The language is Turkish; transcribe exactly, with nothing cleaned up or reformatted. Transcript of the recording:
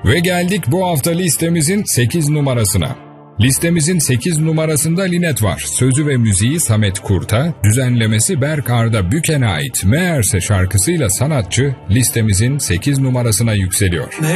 Ve geldik bu hafta listemizin sekiz numarasına. Listemizin sekiz numarasında Linet var. Sözü ve müziği Samet Kurt'a, düzenlemesi Berk Arda Büken'e ait Meğerse şarkısıyla sanatçı listemizin sekiz numarasına yükseliyor. Meğerse